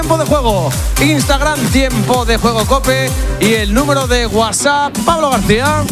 Tiempo de juego, Instagram Tiempo de Juego Cope y el número de WhatsApp, Pablo García.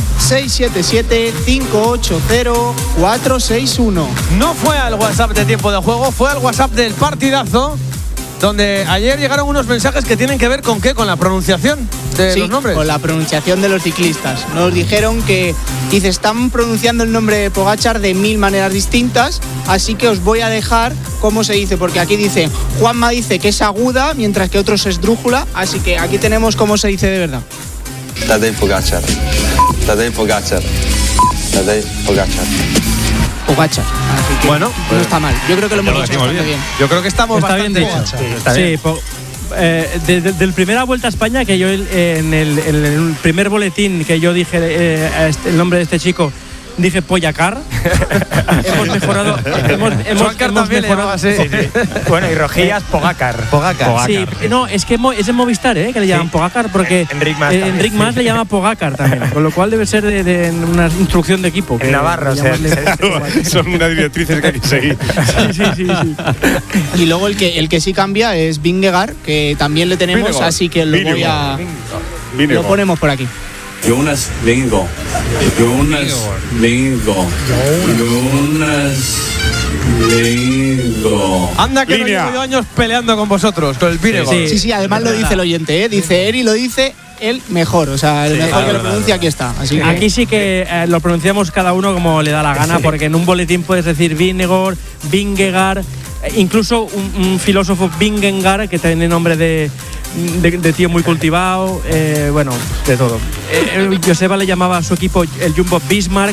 677-580-461. No fue al WhatsApp de Tiempo de Juego, fue al WhatsApp del partidazo, donde ayer llegaron unos mensajes que tienen que ver con ¿qué? Con la pronunciación de los nombres. Con la pronunciación de los ciclistas. Nos dijeron que están pronunciando el nombre de Pogačar de 1000 maneras distintas, así que os voy a dejar cómo se dice, porque aquí dice, Juanma dice que es aguda, mientras que otros es esdrújula, así que aquí tenemos cómo se dice de verdad. Tadej Pogačar. Tadej Pogačar. Tadej Pogačar. Pogačar. Así que bueno, no está mal. Yo creo que lo hemos hecho bastante bien. Yo creo que estamos bastante bien dicho. Sí, desde la primera Vuelta a España, que yo en el primer boletín que yo dije el nombre de este chico, dije Pogačar. Hemos mejorado. Hemos mejorado. Sí. Bueno, y Rojillas, Pogačar. Sí, no, es que es en Movistar, que le llaman Pogačar, porque Enric Mas le llama Pogačar también, con lo cual debe ser de una instrucción de equipo. En Navarro, son unas directrices que hay que seguir. Sí. Y luego el que sí cambia es Vingegaard, que también le tenemos, Vingegaard. Así que lo ponemos por aquí. Jonas Vingegaard. Jonas Vingegaard. Jonas Vingegaard. Anda que no llevo yo años peleando con vosotros, con el Vingegaard. Sí, además lo dice el oyente, dice Eri, lo dice el mejor, o sea, el mejor que lo pronuncia, aquí está. Así que aquí sí que lo pronunciamos cada uno como le da la gana, porque en un boletín puedes decir Vingegaard, incluso un filósofo Vingegaard, que tiene nombre de tío muy cultivado, bueno, de todo. Joseba le llamaba a su equipo el Jumbo Bismarck.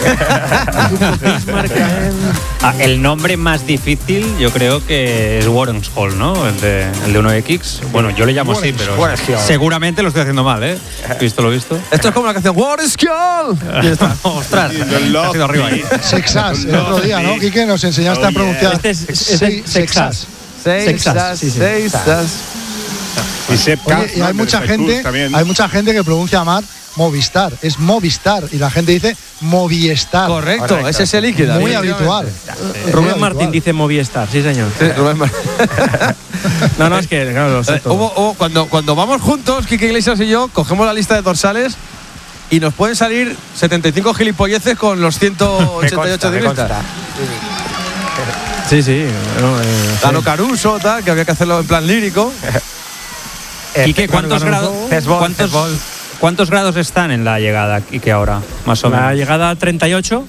El nombre más difícil yo creo que es Warrenshall, ¿no? El de 1X. Bueno, yo le llamo así, pero seguramente lo estoy haciendo mal, ¿eh? Visto lo visto. Esto es como la canción Warrenshall. Y está. Ostras, ha sido arriba ahí. Sexas, el otro día, ¿no, Quique? Nos enseñaste a pronunciar. Este es Sexas. Sexas. Y hay mucha gente que pronuncia mal Movistar, es Movistar, y la gente dice Movistar. Correcto, ese es el líquido. Muy habitual. Rubén Martín dice Movistar, sí señor. Sí, Rubén Martín. No, es que claro, lo sé todo. Cuando vamos juntos, Quique Iglesias y yo, cogemos la lista de dorsales y nos pueden salir 75 gilipolleces con los 188 ciclistas. Sí. Dano Caruso, tal, que había que hacerlo en plan lírico. Quique, ¿cuántos grados están en la llegada, Quique, ahora? Más o menos. La llegada a 38.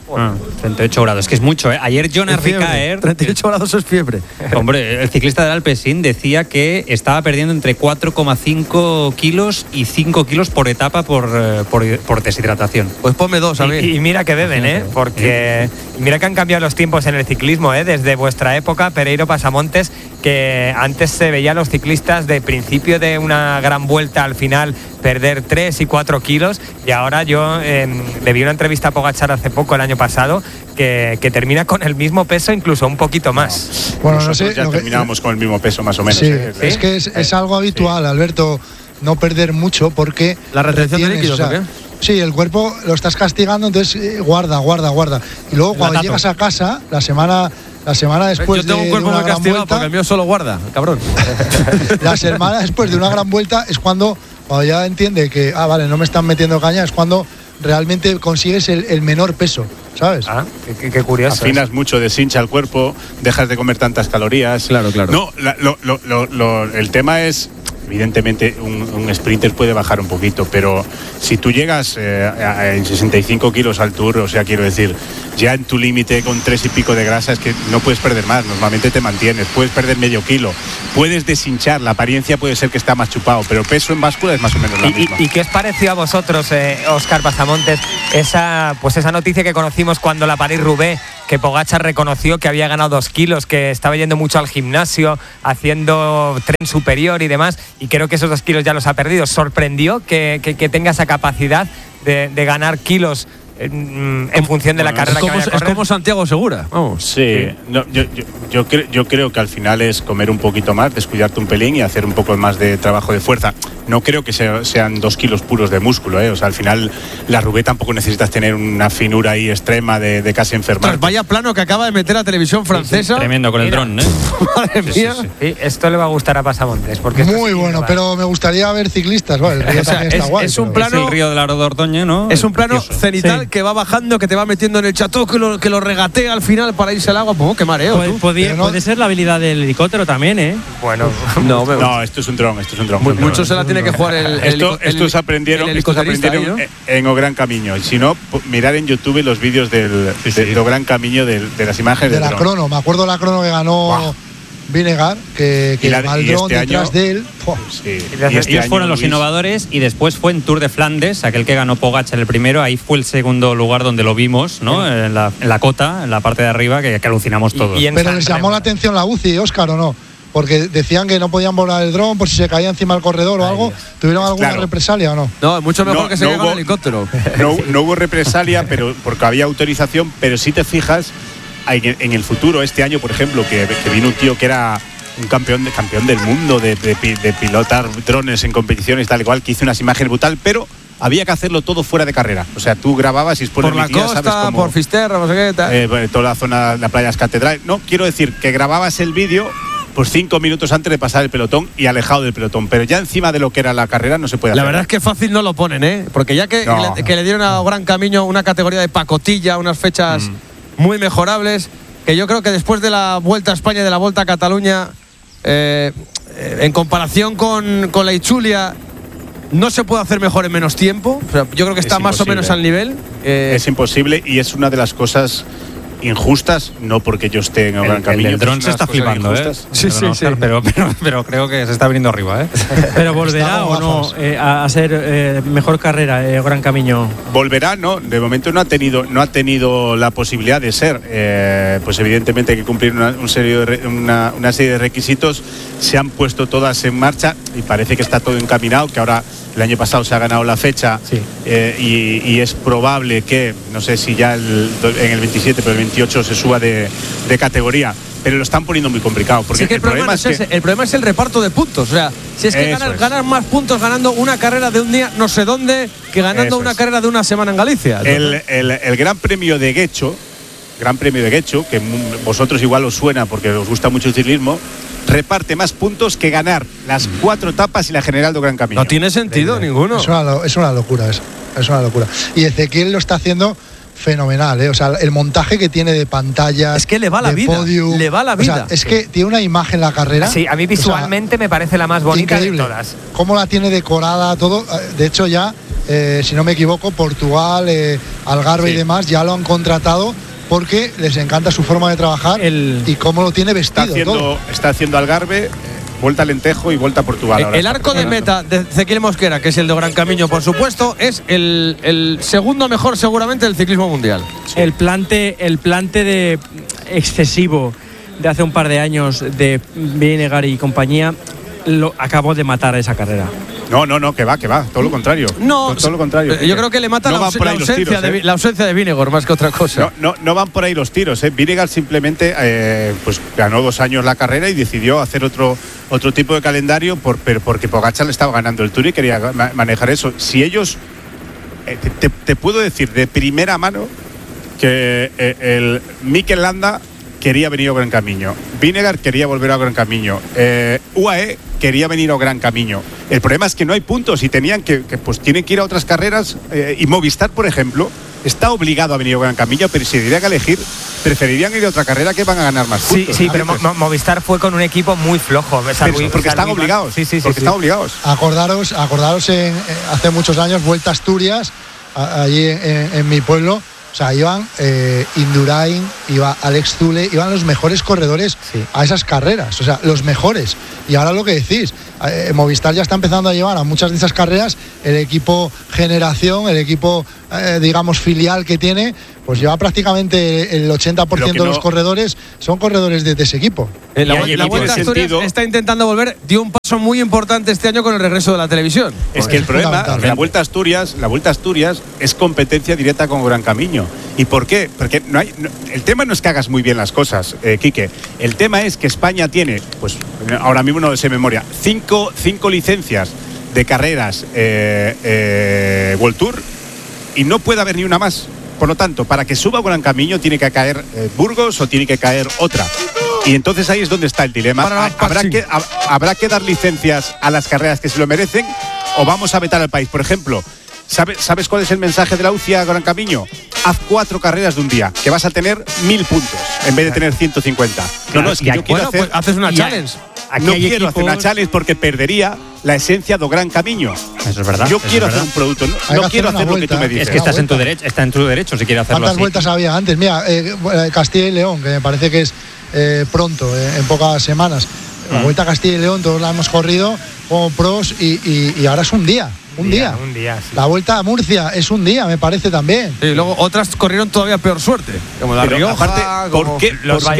38 grados, es que es mucho, ¿eh? Ayer Jonas Vingegaard, 38 grados es fiebre. Hombre, el ciclista del Alpecin decía que estaba perdiendo entre 4,5 kilos y 5 kilos por etapa por deshidratación. Pues ponme 2 a mí. Y mira que beben, ¿eh? Porque mira que han cambiado los tiempos en el ciclismo, ¿eh? Desde vuestra época, Pereiro Pasamontes, que antes se veía a los ciclistas de principio de una gran vuelta al final perder 3 y 4 kilos, y ahora yo le vi una entrevista a Pogačar hace poco, el año pasado, que termina con el mismo peso, incluso un poquito más. Bueno, nosotros no sé, ya terminábamos con el mismo peso más o menos. Sí, es que es algo habitual, Alberto, no perder mucho, porque la retención de líquidos, ¿o qué? Sí, el cuerpo lo estás castigando, entonces guarda. Y luego cuando llegas a casa, la semana después de una gran vuelta… Yo tengo un cuerpo muy castigado porque el mío solo guarda, cabrón. La semana después de una gran vuelta es cuando ya entiende que, vale, no me están metiendo caña, es cuando realmente consigues el menor peso, ¿sabes? Qué curioso. Afinas mucho, deshincha el cuerpo, dejas de comer tantas calorías. Claro. No, el tema es… Evidentemente un sprinter puede bajar un poquito, pero si tú llegas en 65 kilos al Tour, o sea, quiero decir, ya en tu límite con 3 y pico de grasa, es que no puedes perder más, normalmente te mantienes, puedes perder medio kilo, puedes deshinchar, la apariencia puede ser que está más chupado, pero peso en báscula es más o menos la misma. ¿Y qué os pareció a vosotros, Óscar Pasamontes, esa noticia que conocimos cuando la París-Roubaix, que Pogačar reconoció que había ganado 2 kilos, que estaba yendo mucho al gimnasio, haciendo tren superior y demás, y creo que esos 2 kilos ya los ha perdido? ¿Sorprendió que tenga esa capacidad de ganar kilos en función de la carrera que vaya a correr? Es como Santiago Segura. Vamos. Sí, no, yo creo que al final es comer un poquito más, descuidarte un pelín y hacer un poco más de trabajo de fuerza. no creo que sean 2 kilos puros de músculo, ¿eh? O sea, al final la Roubaix tampoco necesitas tener una finura ahí extrema de casi enfermar. Vaya plano que acaba de meter la televisión francesa. Sí, tremendo con el dron, ¿eh? Madre mía. Sí, esto le va a gustar a Pasamontes. Porque muy bueno, pero me gustaría ver ciclistas. Bueno, el río también está guay. Es un plano, es el río de la Dordogne, ¿no? Es un plano Precioso. cenital que va bajando, que te va metiendo en el chateau, que lo regatea al final para irse al agua. Pues, qué mareo. Puede ser la habilidad del helicóptero también, ¿eh? Bueno, no, esto es un dron. Mucho se la tiene que jugar Estos aprendieron en O Gran Camino. Y si no, mirar en YouTube los vídeos de O Gran Camino de las imágenes de la crono. Me acuerdo la crono que ganó Vinegar, que llevaba el dron detrás de él. Ellos fueron los innovadores y después fue en Tour de Flandes, aquel que ganó Pogačar el primero. Ahí fue el segundo lugar donde lo vimos, ¿no? En la cota, en la parte de arriba, que alucinamos todos. Pero les llamó la atención la UCI, Óscar, ¿o no? Porque decían que no podían volar el dron por si se caía encima del corredor o algo. ¿Tuvieron alguna represalia o no? No, mucho mejor que se caiga el helicóptero. No hubo represalia, pero porque había autorización. Pero si te fijas, en el futuro, este año, por ejemplo, que vino un tío que era un campeón del mundo de pilotar drones en competiciones, tal igual, que hizo unas imágenes brutal, pero había que hacerlo todo fuera de carrera. O sea, tú grababas y después por la costa, ¿sabes? Como, por Fisterra, no sé qué tal. Toda la zona, la playa Catedral. No, quiero decir que grababas el vídeo pues 5 minutos antes de pasar el pelotón y alejado del pelotón, pero ya encima de lo que era la carrera no se puede hacer. La verdad es que fácil no lo ponen, ¿eh? Porque ya que le dieron a Gran Camino una categoría de pacotilla, unas fechas muy mejorables, que yo creo que después de la Vuelta a España y de la Vuelta a Cataluña, en comparación con la Itzulia, no se puede hacer mejor en menos tiempo. O sea, yo creo que está más o menos al nivel. Es imposible y es una de las cosas injustas, no porque yo esté en el Gran Camino. El dron se está flipando, ¿eh? Sí. Pero creo que se está viniendo arriba, ¿eh? Pero volverá o no a ser mejor carrera Gran Camino. Volverá, no. De momento no ha tenido la posibilidad de ser. Pues evidentemente hay que cumplir una serie de requisitos. Se han puesto todas en marcha y parece que está todo encaminado. Que ahora el año pasado se ha ganado la fecha y es probable que, no sé si ya en el 27, pero el 28 se suba de categoría, pero lo están poniendo muy complicado. Porque el problema es el reparto de puntos. O sea, si es que ganar más puntos ganando una carrera de un día no sé dónde que ganando una carrera de una semana en Galicia. El Gran Premio de Guecho, que vosotros igual os suena porque os gusta mucho el ciclismo, reparte más puntos que ganar las 4 etapas y la general de Gran Camino. No tiene sentido ninguno. Es una locura eso. Es una locura. Y Ezequiel lo está haciendo fenomenal, ¿eh? O sea, el montaje que tiene de pantallas, es que le va la vida, podium, le va la vida. O sea, es que tiene una imagen la carrera. Sí, a mí visualmente me parece la más bonita increíble. de todas. Cómo la tiene decorada, todo. De hecho ya, si no me equivoco, Portugal, Algarve y demás ya lo han contratado porque les encanta su forma de trabajar y cómo lo tiene vestido. Está haciendo Algarve, Vuelta a Alentejo y Vuelta a Portugal. El arco de meta de Ezequiel Mosquera, que es el de Gran Camino, por supuesto, es el segundo mejor seguramente del ciclismo mundial. Sí. El plante de excesivo de hace un par de años de Vinegar y compañía lo acabó de matar esa carrera. No, que va, todo lo contrario. Todo lo contrario. Yo creo que le mata la ausencia de Vinegar más que otra cosa. No van por ahí los tiros. Vinegar simplemente pues ganó 2 años la carrera y decidió hacer otro tipo de calendario porque Pogačar le estaba ganando el Tour y quería manejar eso. Si ellos, te puedo decir de primera mano que el Mikel Landa quería venir a Gran Camino, Vinegar quería volver a Gran Camino, UAE quería venir a Gran Camino. El problema es que no hay puntos y tienen que ir a otras carreras y Movistar, por ejemplo, está obligado a venir a Gran Camino, pero si tendrían que elegir, preferirían ir a otra carrera que van a ganar más puntos. Sí, pero Movistar fue con un equipo muy flojo. Porque están obligados. Están obligados. Acordaros hace muchos años, Vuelta a Asturias, allí en mi pueblo. O sea, iban Indurain, iba Alex Zule, iban los mejores corredores a esas carreras, o sea, los mejores. Y ahora lo que decís, Movistar ya está empezando a llevar a muchas de esas carreras el equipo generación, el equipo, digamos, filial que tiene, pues lleva prácticamente el 80% de los corredores, son corredores de ese equipo. La Vuelta a Asturias está intentando volver, dio un paso muy importante este año con el regreso de la televisión. Es que el problema, la Vuelta a Asturias es competencia directa con Gran Camino. ¿Y por qué? Porque el tema no es que hagas muy bien las cosas, Quique. El tema es que España tiene, pues ahora mismo no sé de memoria, 5 licencias de carreras World Tour y no puede haber ni una más. Por lo tanto, para que suba Gran Camino tiene que caer Burgos o tiene que caer otra. Y entonces ahí es donde está el dilema. ¿Habrá que dar licencias a las carreras que se lo merecen o vamos a vetar al país? Por ejemplo, ¿sabes cuál es el mensaje de la UCI a Gran Camino? Haz 4 carreras de un día, que vas a tener 1000 puntos en vez de tener 150. Claro, es que yo quiero hacer. Pues haces una challenge. No quiero hacer una challenge porque perdería la esencia de Gran Camino. Eso es verdad. Yo quiero hacer un producto, no quiero hacer lo que tú me dices. Es que está en tu derecho si quieres hacerlo ¿Cuántas así? vueltas había antes? Mira, Castilla y León, que me parece que es pronto, en pocas semanas. La Vuelta a Castilla y León, todos la hemos corrido como pros y ahora es un día. Un día, sí. La Vuelta a Murcia es un día, me parece también. Y luego otras corrieron todavía peor suerte. Como la Rioja, aparte, ¿por qué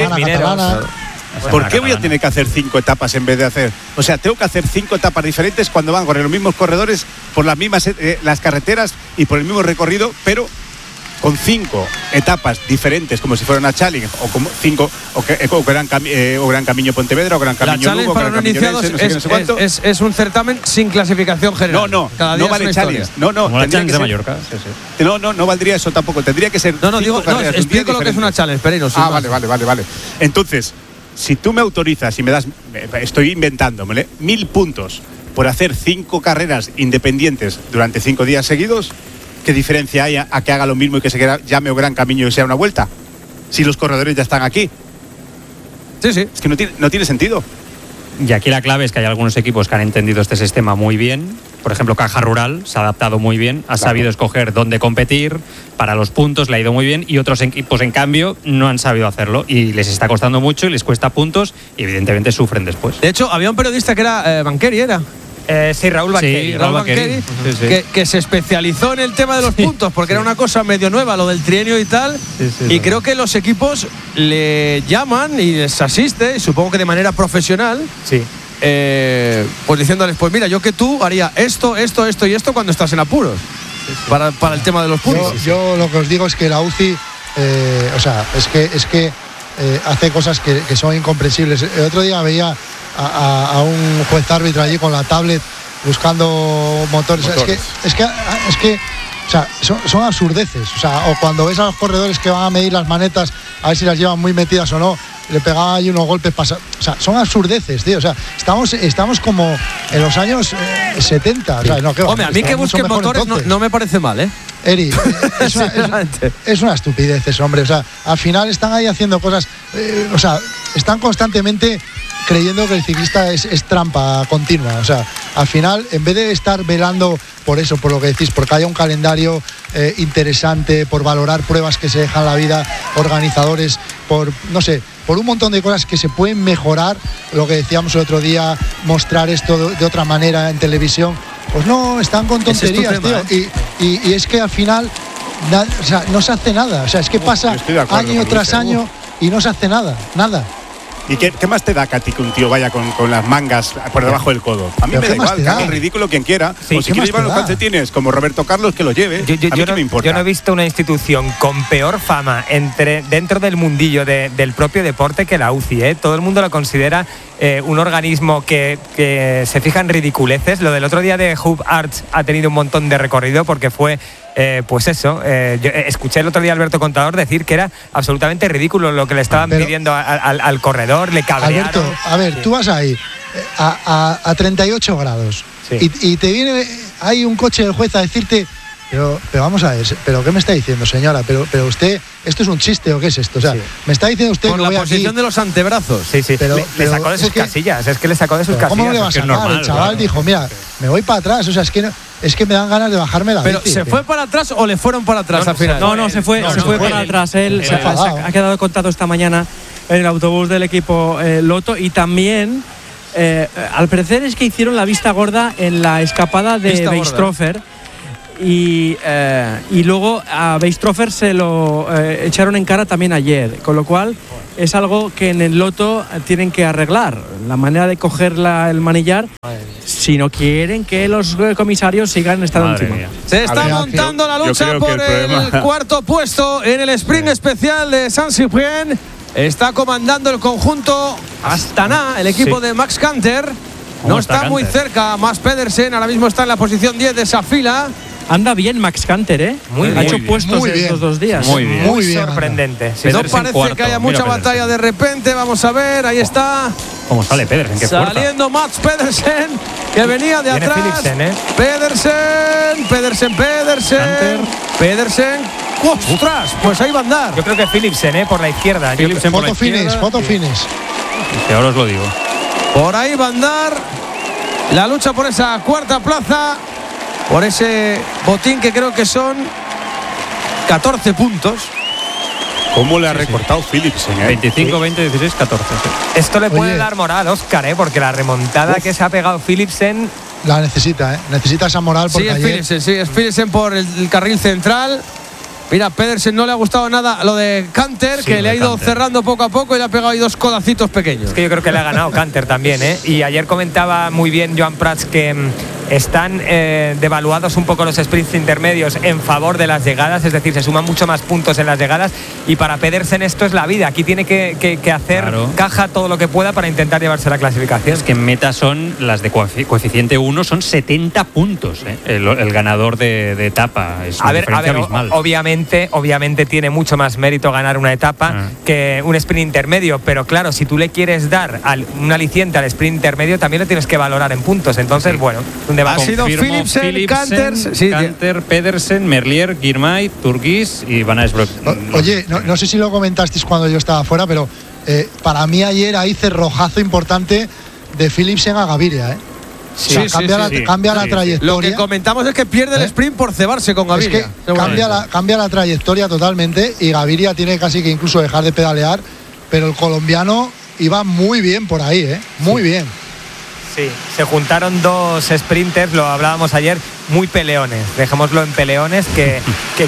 voy a tener que hacer 5 etapas en vez de hacer? O sea, tengo que hacer 5 etapas diferentes cuando van a correr los mismos corredores por las mismas las carreteras y por el mismo recorrido, pero con 5 etapas diferentes, como si fuera una challenge, o como 5 o Gran Camino Pontevedra, o Gran Camino Lugo, o Gran Camino iniciados es un certamen sin clasificación general. No vale challenge. No challenge de Mallorca. Sí. No valdría eso tampoco. Tendría que ser. Explico lo que es una challenge, Pereiro. Vale. Entonces, si tú me autorizas y me das, estoy inventándomele, 1000 puntos por hacer 5 carreras independientes durante 5 días seguidos, ¿qué diferencia hay a que haga lo mismo y que se llame Gran Camino y sea una vuelta? Si los corredores ya están aquí. Sí. Es que no tiene sentido. Y aquí la clave es que hay algunos equipos que han entendido este sistema muy bien. Por ejemplo, Caja Rural se ha adaptado muy bien, ha sabido escoger dónde competir, para los puntos le ha ido muy bien, y otros equipos, en cambio, no han sabido hacerlo y les está costando mucho y les cuesta puntos y evidentemente sufren después. De hecho, había un periodista que era Banqueri, ¿era? Sí, Raúl Banqueri. Sí, Raúl Banqueri, que se especializó en el tema de los puntos, porque era una cosa medio nueva, lo del trienio y tal. Y creo que los equipos le llaman y les asiste, y supongo que de manera profesional. Sí. Pues diciéndoles, pues mira, yo que tú haría esto y esto cuando estás en apuros. Para el tema de los puntos. Yo lo que os digo es que la UCI, es que hace cosas que son incomprensibles. El otro día veía a un juez árbitro allí con la tablet buscando motores. Es que o sea, son absurdeces. O sea, o cuando ves a los corredores que van a medir las manetas a ver si las llevan muy metidas o no, le pegaba ahí unos golpes o sea, son absurdeces, tío. O sea, estamos como en los años 70. O sea, no, hombre, a mí que busquen motores no me parece mal, ¿eh? Eri, es una estupidez eso, hombre. O sea, al final están ahí haciendo cosas. O sea, están constantemente creyendo que el ciclista es trampa continua. O sea, al final, en vez de estar velando por eso, por lo que decís, porque haya un calendario interesante, por valorar pruebas que se dejan la vida, organizadores, por un montón de cosas que se pueden mejorar, lo que decíamos el otro día, mostrar esto de otra manera en televisión, pues no, están con tonterías, tío. Y es que al final no se hace nada. O sea, es que pasa año tras año y no se hace nada. ¿Y qué más te da, Katy, que un tío vaya con las mangas por debajo del codo? A mí me da igual, que haga el ridículo quien quiera. O si quiere llevar los calcetines como Roberto Carlos, que lo lleve. Yo me importa. Yo no he visto una institución con peor fama dentro del mundillo del propio deporte que la UCI, ¿eh? Todo el mundo lo considera un organismo que se fija en ridiculeces. Lo del otro día de Hub Arts ha tenido un montón de recorrido porque fue... pues eso, yo escuché el otro día a Alberto Contador decir que era absolutamente ridículo lo que le estaban pidiendo al corredor, le cabrearon. Alberto, a ver, tú vas ahí a 38 grados y te viene ahí un coche del juez a decirte, pero vamos a ver, ¿pero qué me está diciendo, señora? Pero usted, ¿esto es un chiste o qué es esto? O sea, me está diciendo usted por que la posición de los antebrazos. Sí, pero le sacó de sus casillas, es que le sacó de sus casillas. ¿Cómo le va a sacar? El chaval dijo, mira, me voy para atrás, o sea, es que me dan ganas de bajarme la bici. ¿Pero se fue para atrás o le fueron para atrás al final? No, se fue para atrás. Él se ha quedado contado esta mañana en el autobús del equipo Lotto, y también, al parecer, es que hicieron la vista gorda en la escapada de Weistrofer. Y luego a Weistrofer se lo echaron en cara también ayer, con lo cual es algo que en el Lotto tienen que arreglar, la manera de coger el manillar, si no quieren que los comisarios sigan estando encima. Se está montando la lucha por el cuarto puesto en el sprint especial de Saint-Cyprien. Está comandando el conjunto Astana, el equipo de Max Canter. No está muy cerca. Max Pedersen ahora mismo está en la posición 10 de esa fila. Anda bien Max Canter, ¿eh? Ha hecho puestos estos 2 días. Muy sorprendente. Sí, no parece que haya mucha batalla de repente. Vamos a ver, ahí está. ¿Cómo sale Pedersen? ¿Qué saliendo Max Pedersen, que venía de atrás. Philipsen, ¿eh? Pedersen. ¡Ostras! Pues ahí va a andar. Yo creo que Philipsen, por la izquierda. Foto finish. Ahora os lo digo. Por ahí va a andar la lucha por esa cuarta plaza, por ese botín que creo que son 14 puntos. ¿Cómo le ha recortado Philipsen? 25, 20, 16, 14. Sí. Esto le puede dar moral, Óscar, porque la remontada que se ha pegado Philipsen la necesita, necesita esa moral porque es Philipsen por el carril central. Mira, Pedersen no le ha gustado nada lo de Canter, que le ha ido cerrando poco a poco y le ha pegado ahí 2 codacitos pequeños. Es que yo creo que le ha ganado Canter también, Y ayer comentaba muy bien Joan Prats que están devaluados un poco los sprints intermedios en favor de las llegadas, es decir, se suman mucho más puntos en las llegadas, y para Pedersen esto es la vida. Aquí tiene que hacer caja todo lo que pueda para intentar llevarse la clasificación. Es que en meta son las de coeficiente 1, son 70 puntos, el ganador de etapa. Es una diferencia abismal. Obviamente tiene mucho más mérito ganar una etapa que un sprint intermedio, pero claro, si tú le quieres dar un aliciente al sprint intermedio, también lo tienes que valorar en puntos. Entonces, bueno, un debate. Ha sido Philipsen, Canter, Pedersen, Merlier, Girmay, Turgis y Van Aysbroek. Oye, no sé si lo comentasteis cuando yo estaba fuera, pero para mí ayer ahí cerrojazo importante de Philipsen a Gaviria, cambia la trayectoria. Lo que comentamos es que pierde el sprint por cebarse con Gaviria. Es que cambia la trayectoria totalmente y Gaviria tiene casi que incluso dejar de pedalear, pero el colombiano iba muy bien por ahí, muy bien. Sí, se juntaron 2 sprinters, lo hablábamos ayer, muy peleones. Dejémoslo en peleones que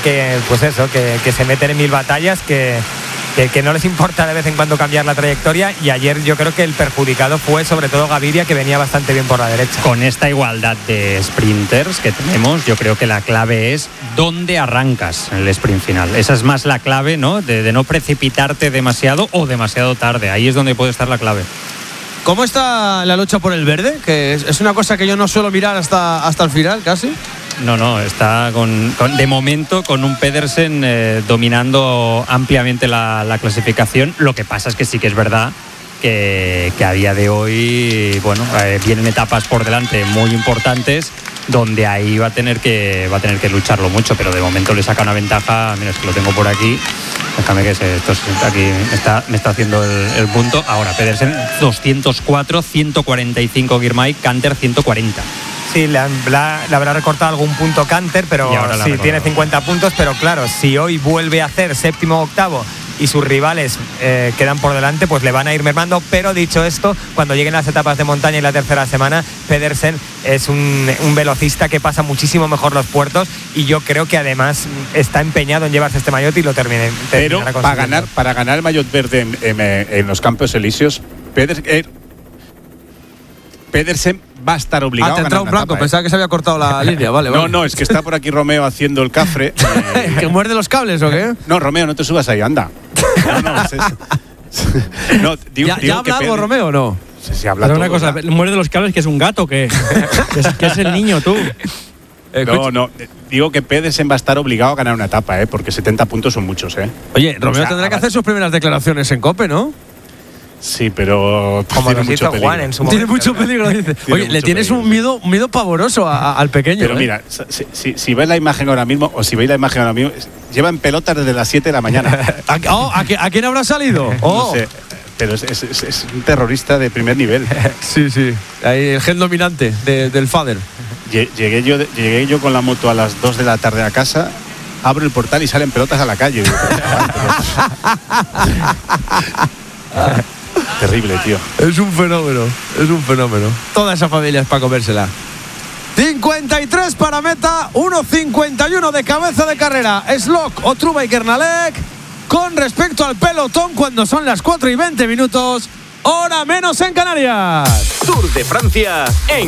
se meten en 1000 batallas, que no les importa de vez en cuando cambiar la trayectoria, y ayer yo creo que el perjudicado fue sobre todo Gaviria, que venía bastante bien por la derecha. Con esta igualdad de sprinters que tenemos, yo creo que la clave es dónde arrancas en el sprint final. Esa es más la clave, ¿no? De no precipitarte demasiado o demasiado tarde. Ahí es donde puede estar la clave. ¿Cómo está la lucha por el verde? Que es una cosa que yo no suelo mirar hasta el final, casi. No, está de momento con un Pedersen dominando ampliamente la clasificación. Lo que pasa es que sí que es verdad que a día de hoy, vienen etapas por delante muy importantes donde ahí va a tener que lucharlo mucho, pero de momento le saca una ventaja. Mira, es que lo tengo por aquí. Déjame que aquí me está haciendo el punto. Ahora Pedersen 204, 145 Girmay, Canter 140. Sí, le habrá recortado algún punto Canter, pero sí, tiene 50 puntos, pero claro, si hoy vuelve a hacer 7º, 8º y sus rivales quedan por delante, pues le van a ir mermando. Pero dicho esto, cuando lleguen las etapas de montaña y la tercera semana, Pedersen es un velocista que pasa muchísimo mejor los puertos, y yo creo que además está empeñado en llevarse este maillot y lo terminará consiguiendo. Para ganar el maillot verde en los Campos Elíseos, Pedersen va a estar obligado a ganar un blanco, pensaba que se había cortado la línea, vale. No, es que está por aquí Romeo haciendo el cafre. ¿Que muerde los cables o qué? No, Romeo, no te subas ahí, anda. ¿Ya habla algo Romeo o no? Sí, habla pero todo, una cosa, muerde los cables, que es un gato, que es el niño, tú. No, digo que Pedersen va a estar obligado a ganar una etapa, porque 70 puntos son muchos, Oye, Romeo tendrá que hacer sus primeras declaraciones en COPE, ¿no? Sí, pero como nos hizo Juan en su momento. Tiene mucho peligro, dice. Oye, le tienes un miedo pavoroso al pequeño. Pero mira, si ves la imagen ahora mismo, lleva en pelotas desde las 7 de la mañana. ¿A quién habrá salido? No sé, pero es un terrorista de primer nivel. Sí. Ahí el gen dominante del father. Llegué yo con la moto a las 2 de la tarde a casa, abro el portal y salen pelotas a la calle. Terrible, tío. Es un fenómeno. Toda esa familia es para comérsela. 53 para meta, 1.51 de cabeza de carrera. Slock, Otruba y Kernalek. Con respecto al pelotón, cuando son las 4:20, hora menos en Canarias. Tour de Francia en